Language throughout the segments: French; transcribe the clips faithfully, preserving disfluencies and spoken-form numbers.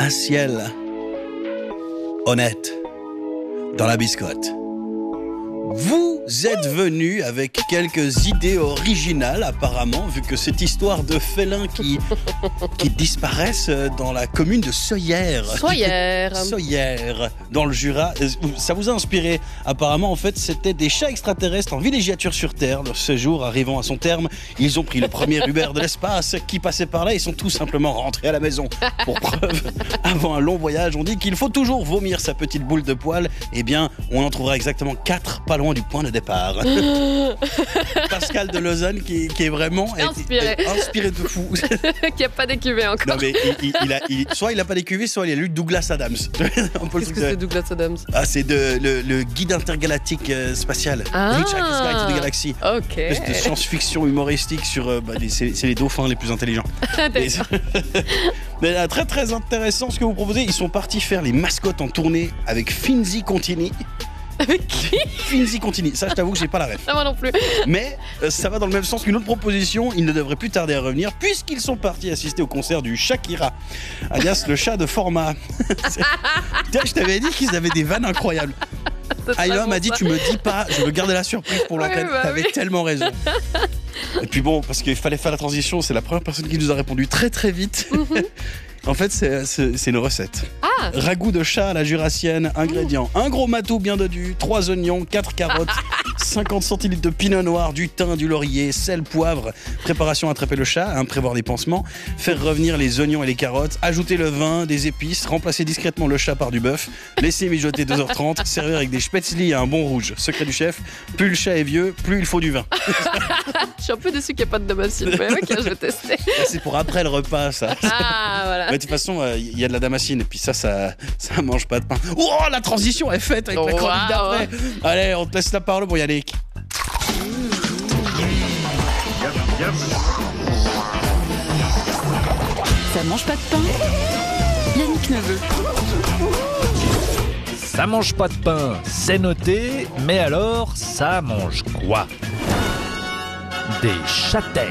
un ciel honnête dans la biscotte. Vous êtes venu avec quelques idées originales apparemment, vu que cette histoire de félins qui, qui disparaissent dans la commune de Soyères. Soyères. Soyères, dans le Jura. Ça vous a inspiré. Apparemment, en fait, c'était des chats extraterrestres en villégiature sur Terre. Leur séjour arrivant à son terme, ils ont pris le premier Uber de l'espace qui passait par là et sont tout simplement rentrés à la maison. Pour preuve, avant un long voyage, on dit qu'il faut toujours vomir sa petite boule de poil. Eh bien, on en trouvera exactement quatre pas loin du point de départ. Pascal de Lausanne qui, qui est vraiment inspiré, est, est inspiré de fou. Qui n'a pas d'écuvée encore. Non mais il, il, il a, il, soit il n'a pas d'écuvée, soit il a lu Douglas Adams. Qu'est-ce que c'est Douglas Adams? Ah, c'est de, le, le guide intergalactique euh, spatial. Ah, Hitchhiker's Guide to the Galaxy. Ok. C'est de science-fiction humoristique sur euh, bah, des, c'est, c'est les dauphins les plus intelligents. Mais, mais là, très très intéressant ce que vous proposez. Ils sont partis faire les mascottes en tournée avec Finzi Contini. Avec qui? Finzi Contini. Ça, je t'avoue que j'ai pas la ref. Ah, moi non plus. Mais euh, ça va dans le même sens qu'une autre proposition. Ils ne devraient plus tarder à revenir puisqu'ils sont partis assister au concert du Shakira, alias le chat de format. Je t'avais dit qu'ils avaient des vannes incroyables. Ayla m'a dit, tu me dis pas, je veux garder la surprise pour l'antenne. Oui, bah T'avais oui. tellement raison. Et puis bon, parce qu'il fallait faire la transition, c'est la première personne qui nous a répondu très très vite. Mm-hmm. En fait, c'est, c'est, c'est une recette. Ah. Ragoût de chat à la jurassienne, ingrédients. Mmh. Un gros matou bien dodu, trois oignons, quatre carottes, cinquante centilitres de pinot noir, du thym, du laurier, sel, poivre. Préparation: attraper le chat, hein, prévoir des pansements, faire revenir les oignons et les carottes, ajouter le vin, des épices, remplacer discrètement le chat par du bœuf, laisser mijoter deux heures trente, servir avec des spätzli et un bon rouge. Secret du chef, plus le chat est vieux, plus il faut du vin. Je suis un peu déçu qu'il n'y ait pas de damascine, mais ok, je vais tester. C'est pour après le repas, ça. Ah, voilà. Mais de toute façon, il euh, y a de la damascine, et puis ça, ça, ça mange pas de pain. Oh, la transition est faite avec oh, la chronique wow, d'après. Ouais. Allez, on te laisse la parole pour Yannick. Ça mange pas de pain. Yannick Neveu. Ça mange pas de pain, c'est noté, mais alors, ça mange quoi? Des châtaignes.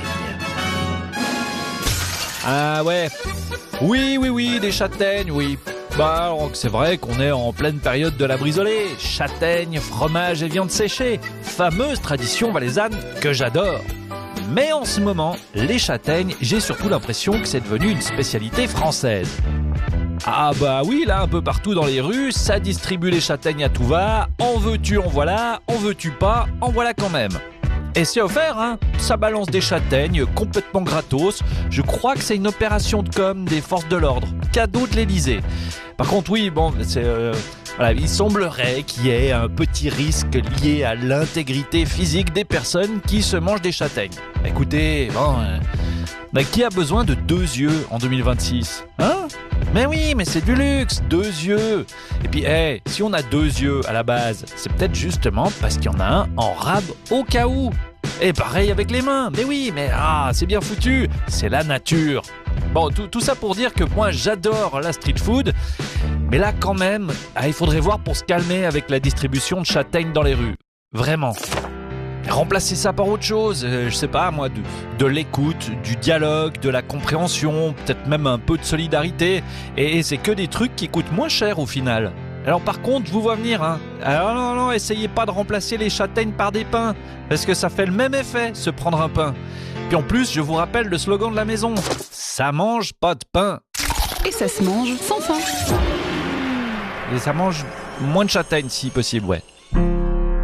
Ah ouais. Oui, oui, oui, des châtaignes, oui. Bah, alors, c'est vrai qu'on est en pleine période de la brisolée. Châtaignes, fromage et viande séchée. Fameuse tradition valaisanne que j'adore. Mais en ce moment, les châtaignes, j'ai surtout l'impression que c'est devenu une spécialité française. Ah bah oui, là, un peu partout dans les rues, ça distribue les châtaignes à tout va. En veux-tu, en voilà. En veux-tu pas, en voilà quand même. Et c'est offert, hein. Ça balance des châtaignes complètement gratos. Je crois que c'est une opération de com des forces de l'ordre. Cadeau de l'Élysée. Par contre, oui, bon, c'est... Euh, voilà, il semblerait qu'il y ait un petit risque lié à l'intégrité physique des personnes qui se mangent des châtaignes. Écoutez, bon... Euh, bah, qui a besoin de deux yeux en deux mille vingt-six? Hein? Mais oui, mais c'est du luxe, deux yeux. Et puis, hey, si on a deux yeux à la base, c'est peut-être justement parce qu'il y en a un en rab au cas où. Et pareil avec les mains. Mais oui, mais ah, c'est bien foutu. C'est la nature. Bon, tout, tout ça pour dire que moi, j'adore la street food. Mais là, quand même, ah, il faudrait voir pour se calmer avec la distribution de châtaignes dans les rues. Vraiment. Remplacer ça par autre chose, euh, je sais pas moi, de, de l'écoute, du dialogue, de la compréhension, peut-être même un peu de solidarité. Et, et c'est que des trucs qui coûtent moins cher au final. Alors par contre, je vous vois venir, hein. Alors non, non, essayez pas de remplacer les châtaignes par des pains, parce que ça fait le même effet, se prendre un pain. Puis en plus, je vous rappelle le slogan de la maison, ça mange pas de pain. Et ça se mange sans faim. Et ça mange moins de châtaignes si possible, ouais.